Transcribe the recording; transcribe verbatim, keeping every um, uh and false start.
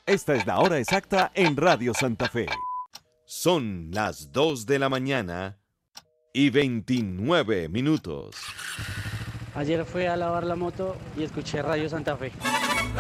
Esta es la hora exacta en Radio Santa Fe. Son las dos de la mañana y veintinueve minutos. Ayer fui a lavar la moto y escuché Radio Santa Fe.